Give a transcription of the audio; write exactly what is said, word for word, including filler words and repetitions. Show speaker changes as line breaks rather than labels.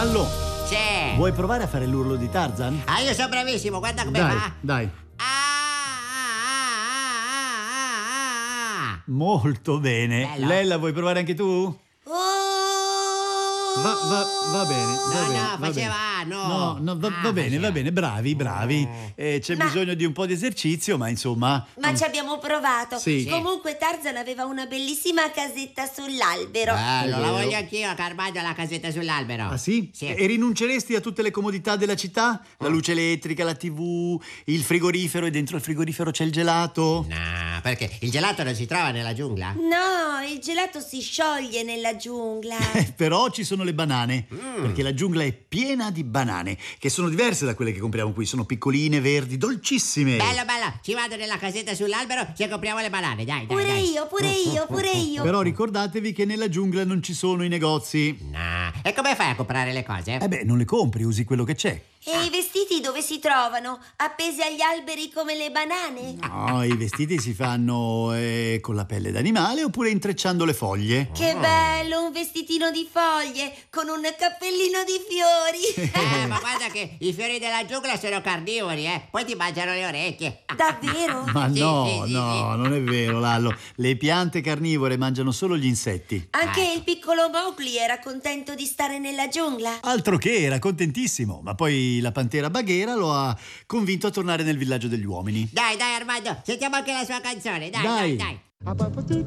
Lallo,
Sì.
vuoi provare a fare l'urlo di Tarzan?
Ah, io sono bravissimo, guarda come
Dai,
fa.
dai.
Ah, ah, ah, ah, ah, ah.
Molto bene.
Bello.
Lella, vuoi provare anche tu?
Oh!
Va, va, va bene, va
No,
bene.
no,
va
faceva
bene.
A, no.
No, no, va,
Ah,
va bene,
faceva.
va bene, bravi, bravi. Eh, c'è
Ma-
bisogno di un po' di esercizio, ma insomma...
Ma
non-
ci abbiamo provato.
Sì.
Comunque Tarzan aveva una bellissima casetta sull'albero.
Bello,
È
la
vero.
voglio anch'io, Carbaglio, la casetta sull'albero.
Ah sì?
Sì.
E rinunceresti a tutte le comodità della città? La luce elettrica, la tivù, il frigorifero, e dentro il frigorifero c'è il gelato?
No, perché il gelato non si trova nella giungla?
No, il gelato si scioglie nella giungla.
Eh, però ci sono le banane,
Mm.
perché la giungla è piena di banane, che sono diverse da quelle che compriamo qui, sono piccoline, verdi, dolcissime.
Bello, bello, ci vado nella casetta sull'albero, ci compriamo le banane, dai, dai,
Pure
dai.
io, pure io, pure io.
Però ricordatevi che nella giungla non ci sono i negozi.
No, e come fai a comprare le cose?
Eh beh, non le compri, usi quello che c'è.
E i vestiti dove si trovano? Appesi agli alberi come le banane?
No, i vestiti si fanno eh, con la pelle d'animale oppure intrecciando le foglie.
Che bello, un vestitino di foglie con un cappellino di fiori.
Eh, ma guarda che i fiori della giungla sono carnivori, eh. Poi ti mangiano le orecchie.
Davvero?
Ma
Sì,
no,
sì, sì,
no,
sì.
non è vero, Lallo. Le piante carnivore mangiano solo gli insetti.
Anche il piccolo Mowgli era contento di stare nella giungla.
Altro che, era contentissimo, ma poi la pantera baghera lo ha convinto a tornare nel villaggio degli uomini.
Dai, dai, Armando, sentiamo anche la sua canzone, dai,
Dai.
dai, dai.